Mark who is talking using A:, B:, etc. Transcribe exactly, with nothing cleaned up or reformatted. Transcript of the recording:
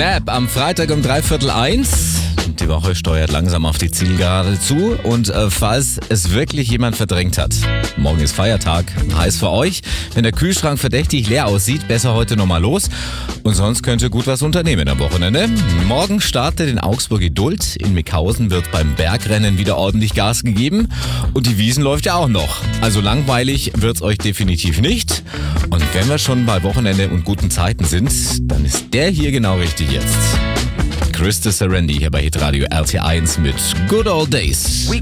A: Nap am Freitag um dreiviertel eins. Die Woche steuert langsam auf die Zielgerade zu und äh, falls es wirklich jemand verdrängt hat, morgen ist Feiertag, heißt für euch, wenn der Kühlschrank verdächtig leer aussieht, besser heute nochmal los und sonst könnt ihr gut was unternehmen am Wochenende. Morgen startet in Augsburg Idult, in Mickhausen wird beim Bergrennen wieder ordentlich Gas gegeben und die Wiesn läuft ja auch noch. Also langweilig wird's euch definitiv nicht und wenn wir schon bei Wochenende und guten Zeiten sind, dann ist der hier genau richtig jetzt. Krista Serendi hier bei Hitradio R T eins mit Good Old Days.